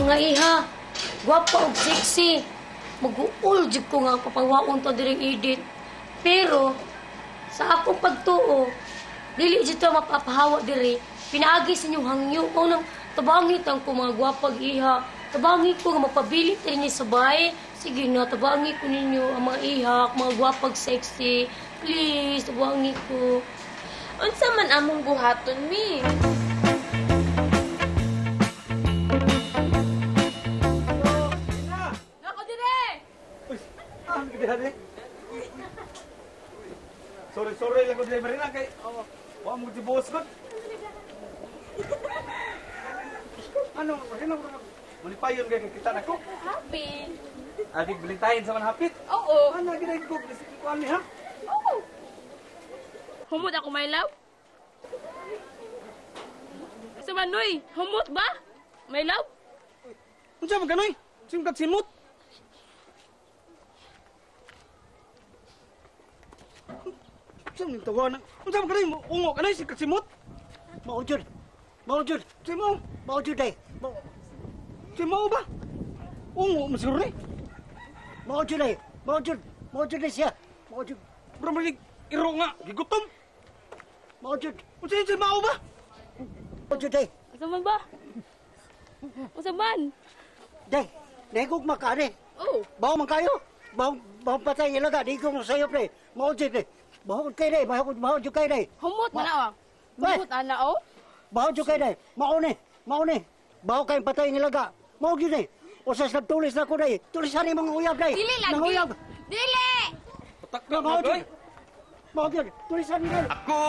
mga iha. Gwapa og sexy. Mag-uul jud ko nga papawaon to diring edit. Pero sa akong pagtuo, dili jud to mapapahawa diri. Pinaagi sa inyong hangyo. Unang tabangit ang ko mga gwapag iha. Tabangi ko nga mapabilit rin niya sa bahay. Sige na, tabangi ko ninyo ang mga ihak, mga gwapag sexy. Please, tabangi ko. Unsa man among buhaton, mi? Ako dire! Uy, ang ganda rin. Sorry lang ko din marina kay. Wa mo dibuhos ko. Ano manipayon kay kita nako. Happy. Agig bilintahin sa manhapit. Oo. Ano gid ko ko ani ha? Oo. Humot ako, my love? Sa manoy, humot ba? My love? Unsa man kanoy? Simkat simot. Unsa man tawana? Unsa man kanoy? Ungo kanoy simkat simot. Maujud. Maujud. Simo. Maujud day. Simo ba? Ungo masuro ni. Maujud day. Maujud. Maujud day siya. Maujud. Bro malig iro nga gigutom. Maujud. Unsa yun mao ba? Maujud day. Asa man ba? Asa man? Day. Negog makani. Oo. Bawo man kayo. Bawo patay ilaga. Di ko sayo pre. Maujud day. Bawo kay day. Bawo jud kay day. Humot man ako. Ba? Humot, ana, oh. Bawo jud kay day. Mauni. Mauni. Bawo kay patay ilaga. Maujud day. Usas nagtulis na ko day. Tulisan ni mga uyab day. Dili lagi. Nang uyab. Dili! Patak na Maujud. mga Maujud. Tulisan ni day. Ako